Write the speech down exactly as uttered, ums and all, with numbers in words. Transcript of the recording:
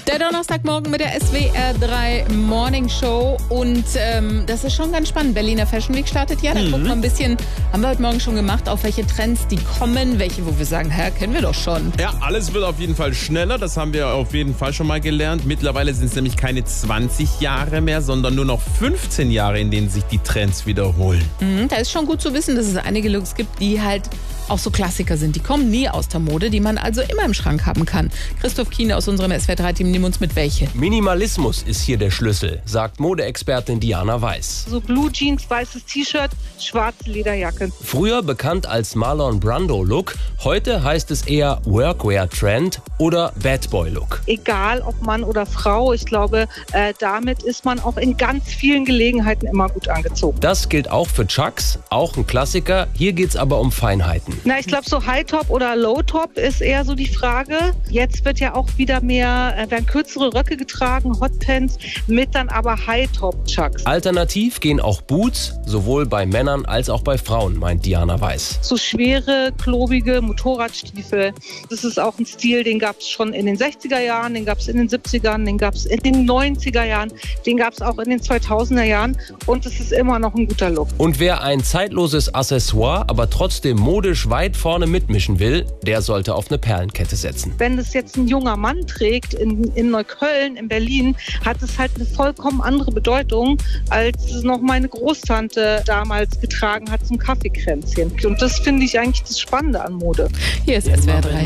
Der Donnerstagmorgen mit der S W R drei Morning Show und ähm, das ist schon ganz spannend. Berliner Fashion Week startet ja, da mhm. gucken wir ein bisschen, haben wir heute Morgen schon gemacht, auf welche Trends die kommen, welche, wo wir sagen, hä, kennen wir doch schon. Ja, alles wird auf jeden Fall schneller, das haben wir auf jeden Fall schon mal gelernt. Mittlerweile sind es nämlich keine zwanzig Jahre mehr, sondern nur noch fünfzehn Jahre, in denen sich die Trends wiederholen. Mhm, da ist schon gut zu wissen, dass es einige Looks gibt, die halt auch so Klassiker sind. Die kommen nie aus der Mode, die man also immer im Schrank haben kann. Christoph Kiene aus unserem S W R drei Team nimmt uns mit welche. Minimalismus ist hier der Schlüssel, sagt Modeexpertin Diana Weiß. So Blue Jeans, weißes T-Shirt, schwarze Lederjacke. Früher bekannt als Marlon Brando Look, heute heißt es eher Workwear Trend oder Bad Boy Look. Egal ob Mann oder Frau, ich glaube, äh, damit ist man auch in ganz vielen Gelegenheiten immer gut angezogen. Das gilt auch für Chucks, auch ein Klassiker. Hier geht's aber um Feinheiten. Na, ich glaube, so High-Top oder Low-Top ist eher so die Frage. Jetzt wird ja auch wieder mehr, äh, werden kürzere Röcke getragen, Hotpants, mit dann aber High-Top-Chucks. Alternativ gehen auch Boots, sowohl bei Männern als auch bei Frauen, meint Diana Weiß. So schwere, klobige Motorradstiefel. Das ist auch ein Stil, den gab es schon in den sechziger Jahren, den gab es in den siebzigern, den gab es in den neunziger Jahren, den gab es auch in den zweitausender Jahren und es ist immer noch ein guter Look. Und wer ein zeitloses Accessoire, aber trotzdem modisch weit vorne mitmischen will, der sollte auf eine Perlenkette setzen. Wenn das jetzt ein junger Mann trägt in, in Neukölln, in Berlin, hat es halt eine vollkommen andere Bedeutung, als es noch meine Großtante damals getragen hat zum Kaffeekränzchen. Und das finde ich eigentlich das Spannende an Mode. Hier ist S W R drei.